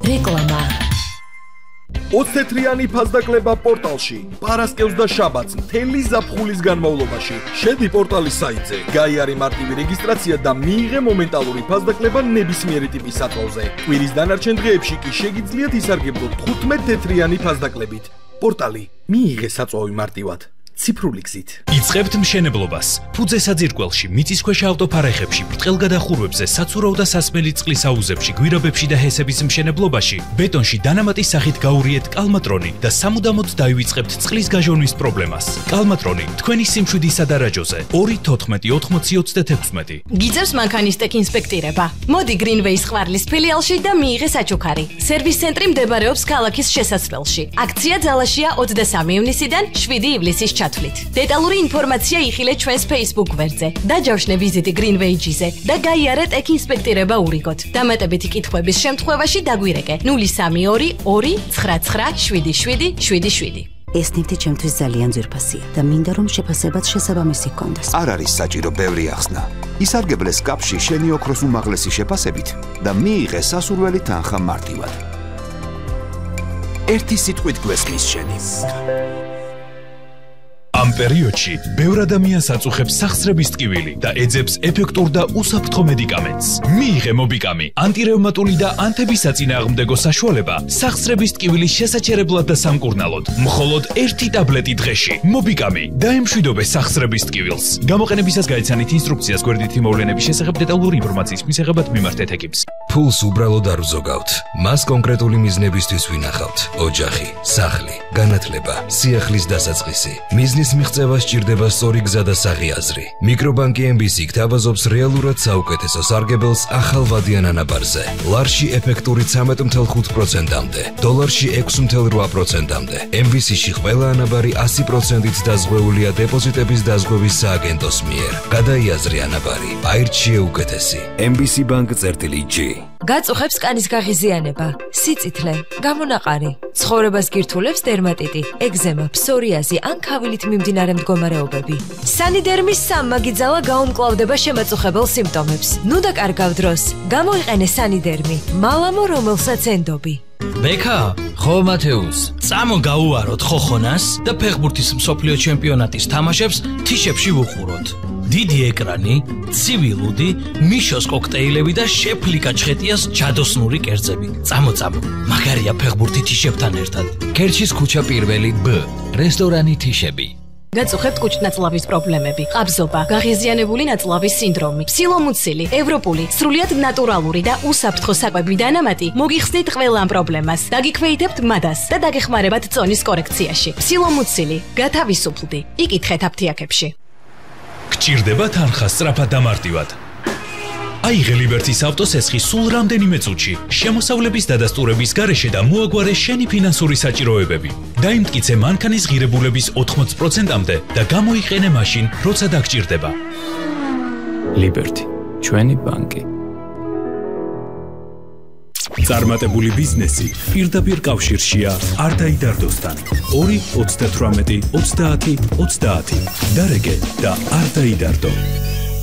რეკლამა 20 თეთრიანი ფასდაკლება პორტალში. პარასკევს და შაბათს მთელი ზაფხულის განმავლობაში. შედი პორტალის საიტზე, გაიარე მარტივი რეგისტრაცია და მიიღე მომენტალური ფასდაკლება ნებისმიერი ტიპის საწოლზე. კვირის დანარჩენ დღეებში კი შეგიძლიათ ისარგებლოთ 15 თეთრიანი ფასდაკლებით. პორტალი მიიღე საწვავი მარტივად. ციფრული გზით. იწყებთ მშენებლობას. ფუძე საძირკველში, მიწისქვეშა ავტოფარეხებში, ბრტყელგადახურვებზე, საცურაო და სასმელი წყლის აუზებში, გვირაბებში და ჰესების მშენებლობაში, ბეტონში დანამატის სახით გაურიეთ კალმატრონი და სამუდამოდ დაივიწყებთ წყლის გაჟონვის პრობლემას. კალმატრონი თქვენი სიმშვიდისა და რაჯოზე 2-14-80-36. გიძებს მანქანისტეკ ინსპექტირება. მოდი გრინვეის ყვარლის ფილიალში და მიიღე საჩუქარი. სერვის ცენტრი მდებარეობს ქალაქის შესასვლელში. აქცია ძალაშია 23 ივნისიდან 7 ივლისის დეტალური ინფორმაცია იხილეთ ჩვენს Facebook გვერდზე. დაჯავშნე ვიზიტი Greenway-ზე და გაიარეთ ეკ ინსპექტირება ურიგოთ. დამატებითი კითხვების შემთხვევაში დაგვირეკე 032 299 7777. ეს ნივთი ჩემთვის ძალიან ძვირფასია და მინდა რომ შეფასებაც შესაბამისი ჰქონდეს. არ არის საჭირო ბევრი ახსნა. ისარგებლე სკაფში შენი ოქროს უმაღლესი შეფასებით და მიიღე სასურველი თანხა მარტივად. ერთი სიტყვით გვესმის შენი. ამ პერიოდში ბევრ ადამიანს აწუხებს სახსრების ტკივილი და ეძებს ეფექტურ და უსაფრთხო მედიკამენტს. მიიღე მობიკამი, ანტირევმატული და ანთების საწინააღმდეგო საშუალება სახსრების ტკივილის შესაჩერებლად და სამკურნალოდ. მხოლოდ 1 ტაბლეტი დღეში. მობიკამი დაემშვიდობე სახსრების ტკივილს. გამოყენებისას გაიცანით ინსტრუქციას გვერდითი მოვლენების შესახებ დეტალური ინფორმაციის მისაღებად მიმართეთ ეკიპს. ფულს უბრალოდ არ უზოგავთ. მას კონკრეტული მიზნებისთვის ვინახავთ. ოჯახი, სახლი, განათლება, სიახლის დასაწყისი. მიზნის მიღწევა სჭირდება სწორი გზა და საღი აზრი. მიკრობანკი MBC გთავაზობს რეალურად საუკეთესო სარგებელს ახალ ვადიან ანაბარზე. ლარში ეფექტური 13.5%-მდე, დოლარში 6.8%-მდე. MBC-ში ყველა ანაბარი 100%-ით დაზღვეულია დეპოზიტების დაზღვევის სააგენტოს მიერ. გადაიაზრე ანაბარი, აირჩიე უკეთესი. MBC Bank-G. გაწუხებს კანის გაღიზიანება, სიწითლე, გამონაყარი, ცხოვრებას გირთულებს დერმატიტი, ეგზემა, ფსორიაზი ან ქავილით მიმდინარე მდგომარეობები. სანიდერმის სამმაგიძალა გაუმკლავდება შემაწუხებელ სიმპტომებს. ნუ დაკარგავ დროს, გამოიყენე სანიდერმი, მალამო რომელსაც ენდობი. ბექა, ხო მათეუს, წამო გაუვაროთ ხოხონას და ფეხბურთის მსოფლიო ჩემპიონატის თამაშებს თიშებში ვუყუროთ. დიდი ეკრანი, ცივი ლუდი, მიშოს კოქტეილები და შეფლიკა ჩხეტიას ჯადოსნური კერძები. წამო, მაგარია ფეხბურთი თიშებთან ერთად. ქერჩის ქუჩა პირველი B, რესტორანი თიშები. გაწუხებთ კუჭნაწლავის პრობლემები, ყაბზობა, გაღიზიანებული ნაწლავის სინდრომი, ფსილომუცილი, ევროპული, სრულიად ნატურალური და უსაფრთხო საკვები დანამატი მოგიხსნით ყველა ამ პრობლემას. დაგიქვეითებთ მადას და დაგეხმარებათ წონის კორექციაში. ფსილომუცილი, გათავისუფლდი. იკითხეთ აფთიაქებში. გჭირდება თანხა სწრაფად და მარტივად. აიღე ლიბერტის ავტოსესხი სულ რამდენიმე წუთში, შემოსავლების დადასტურების გარეშე და მოაგვარე შენი ფინანსური საჭიროებები. დაიმტკიცე მანქანის ღირებულების 80%-მდე და გამოიყენე მაშინ, როცა დაგჭირდება. ლიბერტი, ჩვენი ბანკი. წარმატებული ბიზნესი პირდაპირ კავშირშია არ დაიდარდოსთან. 2-28-30-30 დარეგე და არ დაიდარდო.